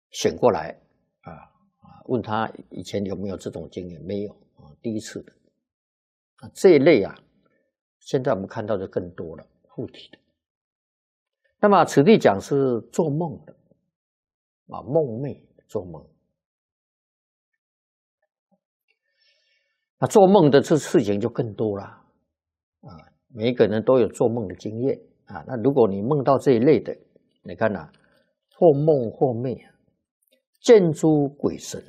醒过来问他以前有没有这种经验，没有第一次的这一类现在我们看到的更多了，附体的。那么此地讲是做梦的梦寐做梦。那做梦的这事情就更多了每一个人都有做梦的经验那如果你梦到这一类的，你看或梦或寐见诸鬼神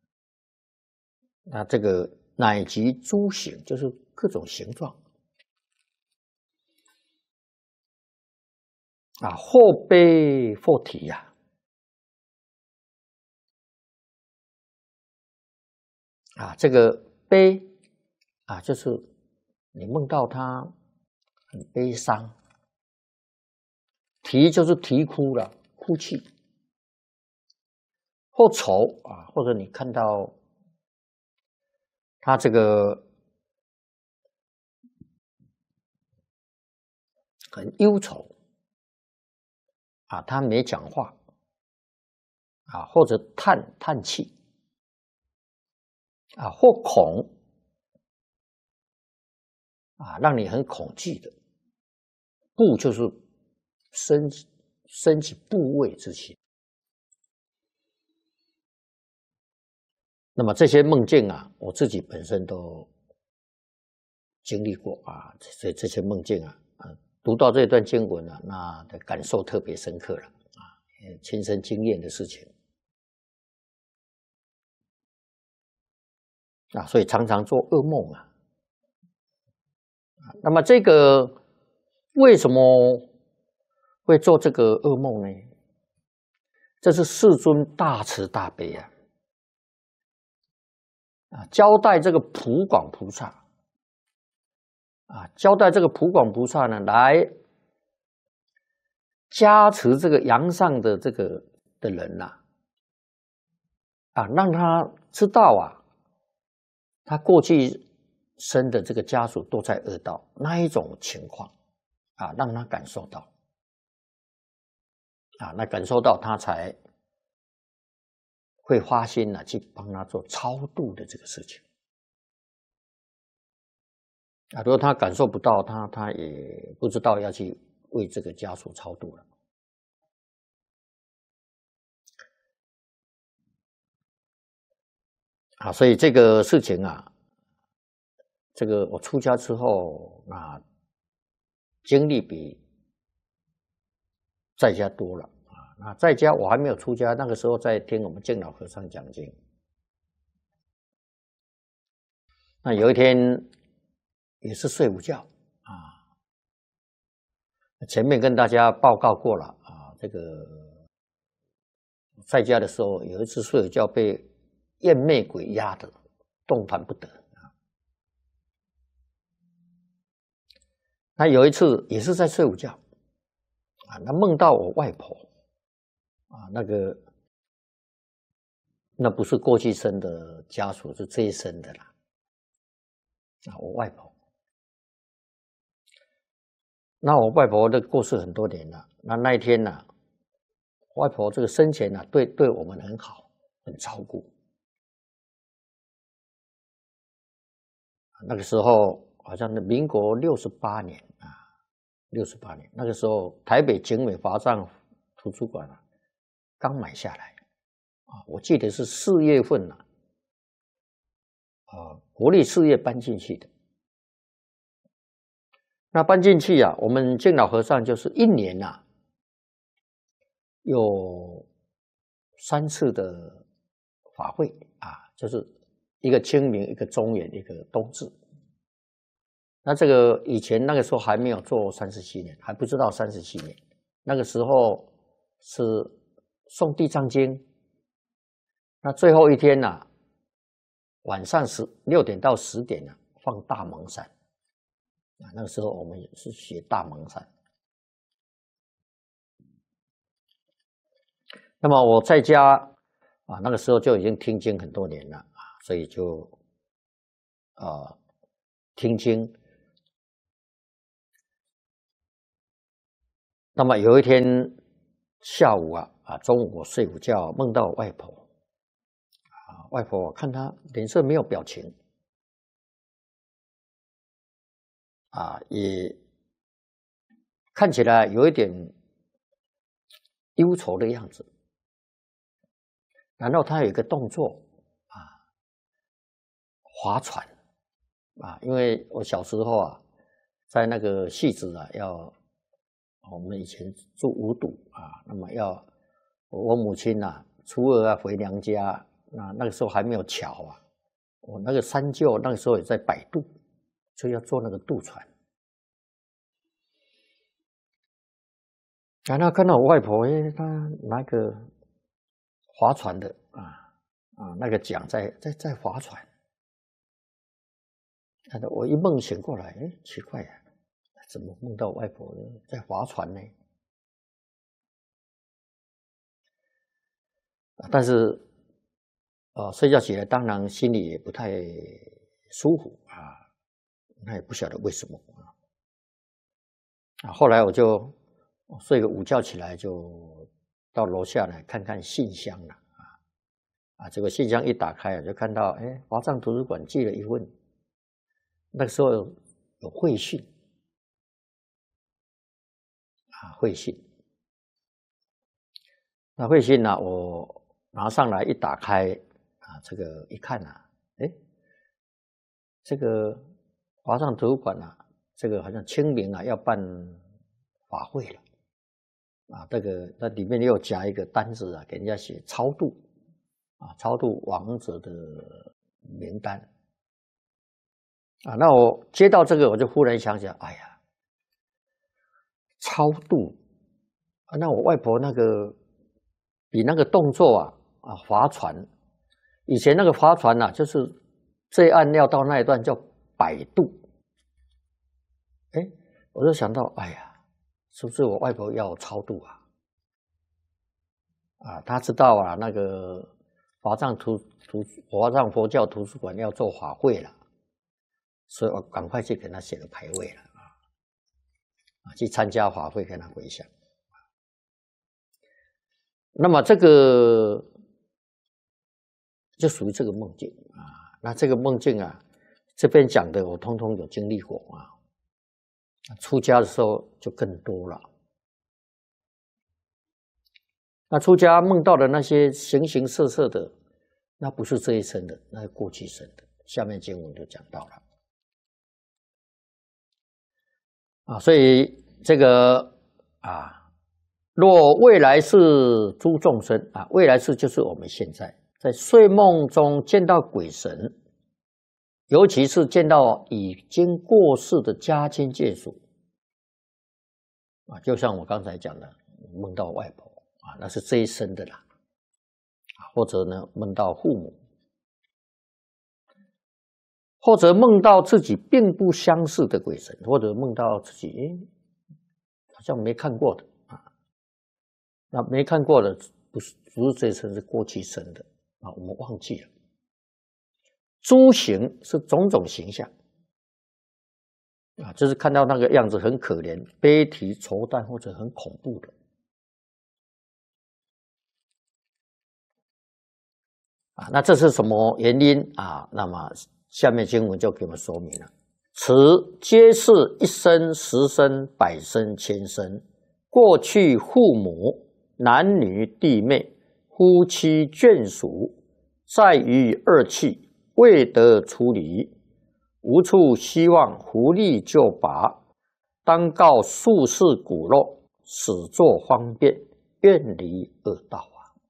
那这个乃及诸形，就是各种形状或悲或体这个悲就是你梦到他很悲伤，啼就是啼哭了，哭泣，或愁或者你看到他这个很忧愁他没讲话或者叹气或恐让你很恐惧的，怖就是升起怖畏之情。那么这些梦境我自己本身都经历过所以这些梦境读到这段经文那的感受特别深刻了亲身经验的事情所以常常做噩梦那么这个为什么会做这个噩梦呢？这是世尊大慈大悲交代这个普广菩萨交代这个普广菩萨呢，来加持这个阳上的这个的人让他知道他过去生的这个家属都在恶道那一种情况让他感受到那感受到他才会发心去帮他做超度的这个事情如果他感受不到，他也不知道要去为这个家属超度了所以这个事情这个我出家之后经历比在家多了那在家我还没有出家，那个时候在听我们净老和尚讲经。那有一天也是睡午觉前面跟大家报告过了这个在家的时候有一次睡午觉被厌魅鬼压得动弹不得那有一次也是在睡午觉那梦到我外婆那不是过去生的家属，是这一生的啦我外婆。那我外婆的过世很多年了，那一天外婆这个生前对我们很好，很照顾。那个时候好像是民国68年68年，那个时候台北警委华藏图书馆刚买下来我记得是4月份国立事业搬进去的。那搬进去我们净老和尚就是1年有3次的法会就是一个清明，一个中元，一个冬至。那这个以前那个时候还没有做37年，还不知道37年。那个时候是诵地藏经，那最后一天晚上6点到10点放大蒙山那个时候我们也是学大蒙山。那么我在家那个时候就已经听经很多年了所以就听经。那么有一天下午中午我睡午觉梦到外婆，外婆我看她脸色没有表情，也看起来有一点忧愁的样子。然后她有一个动作划船因为我小时候在那个戏子我们以前住五堵那么我母亲初二回娘家，那个时候还没有桥我那个三舅那个时候也在摆渡，所以要坐那个渡船。然后看到我外婆，她拿个划船的那个桨在划船。我一梦醒过来，奇怪怎么梦到外婆在划船呢？但是睡觉起来当然心里也不太舒服那也不晓得为什么后来我就睡个午觉起来，就到楼下来看看信箱了结果信箱一打开就看到华藏图书馆寄了一份，那个时候有会信会信。那会信我拿上来一打开这个一看这个华藏图书馆这个好像清明要办法会了那里面又夹一个单子给人家写超度超度亡者的名单那我接到这个，我就忽然想起来，哎呀，超度那我外婆那个比那个动作划船，以前那个划船就是这一岸要到那一段叫摆渡，我就想到，哎呀，是不是我外婆要超度她知道那个华藏佛教图书馆要做法会了，所以我赶快去给她写个牌位了去参加法会跟她回向。那么这个就属于这个梦境那这个梦境这边讲的我通通有经历过出家的时候就更多了。那出家梦到的那些形形色色的，那不是这一生的，那是过去生的。下面经文就讲到了所以这个若未来世诸众生未来世就是我们现在在睡梦中见到鬼神，尤其是见到已经过世的家亲眷属就像我刚才讲的，梦到外婆那是这一生的啦或者呢梦到父母，或者梦到自己并不相识的鬼神，或者梦到自己好像没看过的那没看过的不是这一生，是过去生的我们忘记了。诸形是种种形象就是看到那个样子很可怜、悲啼、愁淡或者很恐怖的那这是什么原因那么下面经文就给我们说明了。此皆是一生、十生、百生、千生，过去父母、男女弟妹、夫妻眷属，在于二气，未得处理，无处希望福利就拔，当告宿世骨肉，始作方便，远离恶道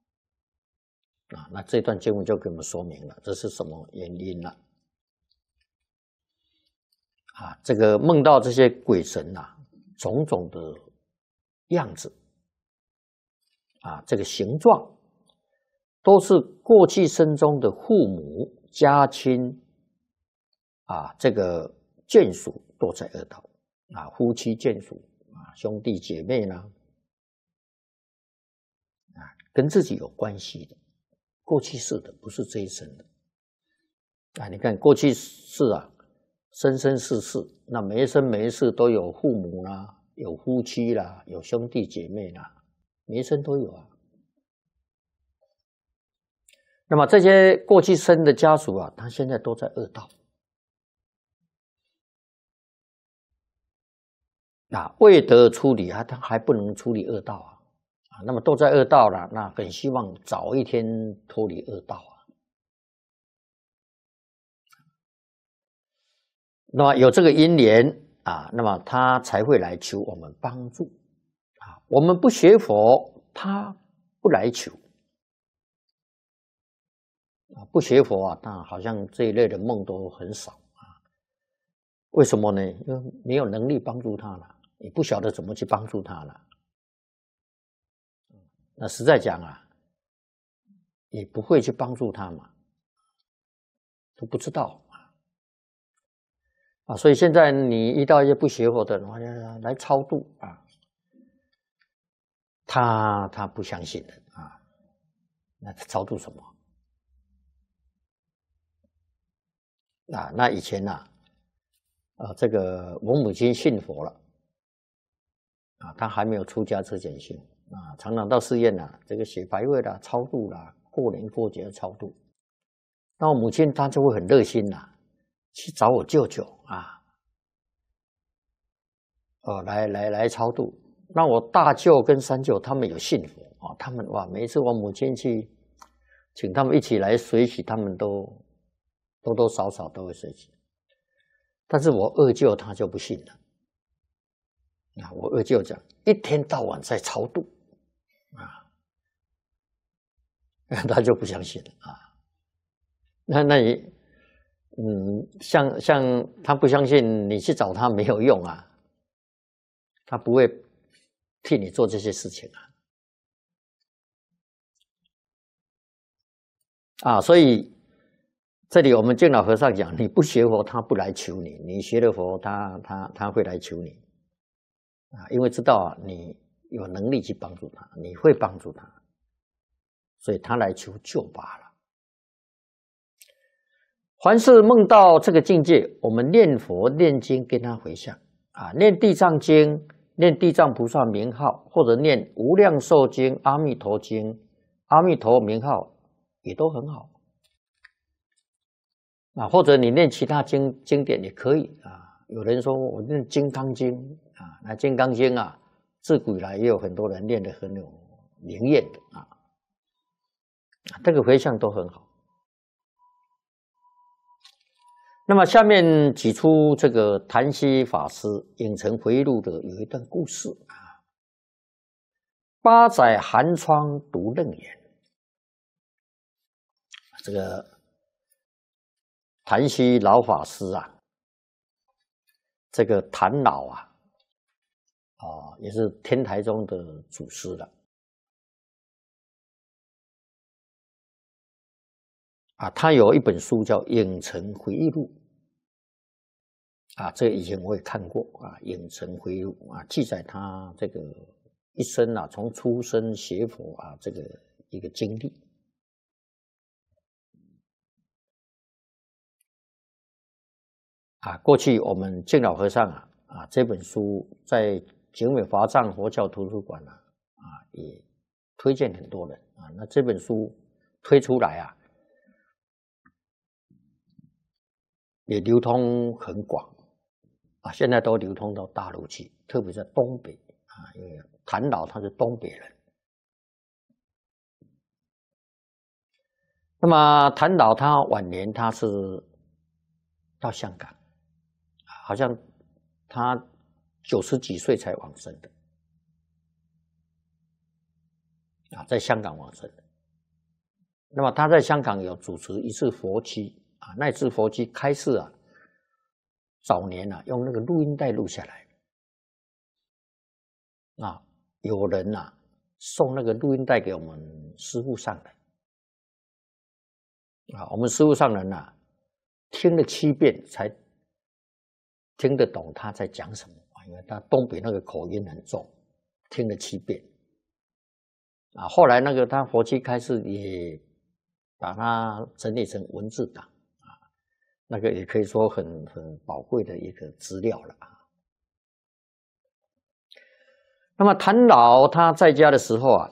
那这段经文就给我们说明了这是什么原因了这个梦到这些鬼神种种的样子这个形状都是过去生中的父母、家亲这个眷属都在恶道夫妻眷属兄弟姐妹呢跟自己有关系的，过去世的，不是这一生的你看过去世生生世世，那每一生每一世都有父母啦，有夫妻啦，有兄弟姐妹啦，每一生都有那么这些过去生的家属啊，他现在都在恶道。未得处理他还不能处理恶道那么都在恶道了，那很希望早一天脱离恶道那么有这个因缘那么他才会来求我们帮助我们不学佛，他不来求不学佛那好像这一类的梦都很少为什么呢？因为没有能力帮助他了，你不晓得怎么去帮助他了。那实在讲也不会去帮助他嘛，都不知道所以现在你遇到一些不学佛的人来超度他不相信的那超度什么那以前这个我母亲信佛了她还没有出家之前信常常到寺院这个写牌位啦、超度啦、过年过节超度。那我母亲她就会很热心去找我舅舅来超度。那我大舅跟三舅他们有信佛他们每一次我母亲去请他们一起来随喜，他们都多多少少都会随喜。但是我二舅他就不信了我二舅讲一天到晚在超度他就不相信了那你像他不相信，你去找他没有用他不会替你做这些事情所以这里我们净老和尚讲，你不学佛，他不来求你；你学了佛，他会来求你因为知道你有能力去帮助他，你会帮助他，所以他来求救罢了。凡是梦到这个境界，我们念佛念经跟他回向念地藏经，念地藏菩萨名号，或者念无量寿经、阿弥陀经、阿弥陀名号也都很好或者你念其他经典也可以有人说我念金刚经那金刚经自古以来也有很多人念得很有灵验的这个回向都很好。那么下面举出这个谭溪法师《影城回忆录》的有一段故事八载寒窗独楞严。这个谭溪老法师这个谭老也是天台宗的祖师了他有一本书叫《影城回忆录》这个以前我也看过《影城回忆录》记载他这个一生从出生学佛这个一个经历过去我们净老和尚这本书在景美华藏佛教图书馆也推荐很多人那这本书推出来也流通很广现在都流通到大陆去，特别在东北因为谭老他是东北人。那么谭老他晚年他是到香港好像他90几岁才往生的在香港往生的。那么他在香港有主持一次佛期那次佛期开示早年用那个录音带录下来有人送那个录音带给我们师父上人我们师父上人听了7遍才听得懂他在讲什么因为他东北那个口音很重，听了7遍后来那个他佛期开示也把它整理成文字档那个也可以说很宝贵的一个资料了那么谭老他在家的时候